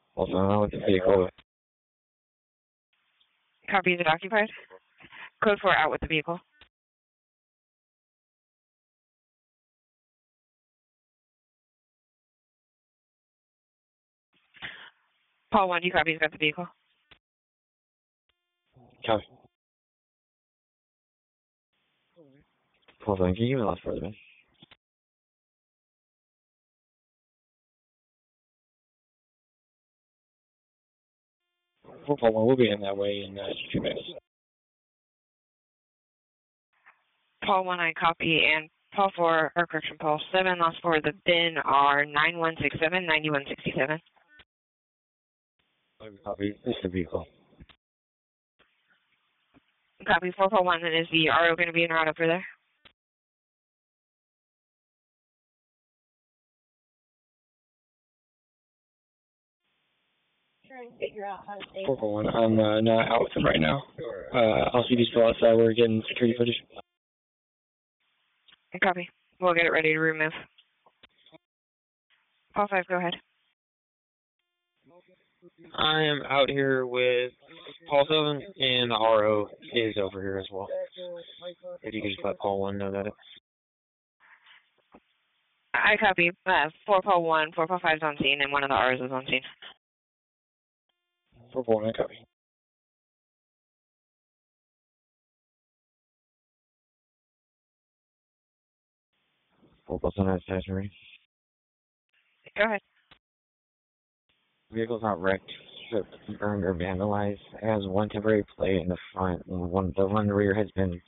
Also, now with the vehicle. Copy, is it occupied? Code 4 out with the vehicle. Paul 1, you copy, he's got the vehicle. Copy. Hold on, can you give me the last part of it? We'll be in that way in 2 minutes. Paul 1, I copy, and Paul 4, or correction, Paul 7, last 4, the bin are 9167, 9167. Copy, it's the vehicle. Copy, 4 Paul 1, then is the RO going to be en route over there? Trying to figure out how to say 441, I'm not out with him right now. LCD's still outside, we're getting security footage. Copy. We'll get it ready to remove. Paul 5, go ahead. I am out here with Paul 7, and the RO is over here as well. If you could just let Paul 1 know that. I copy. 4 Paul 1, 4 Paul 5 is on scene, and one of the ROs is on scene. 441, I copy. Paul 7 has stationary. Go ahead. Vehicle's not wrecked, stripped, burned, or vandalized. It has one temporary plate in the front, and the one in the rear has been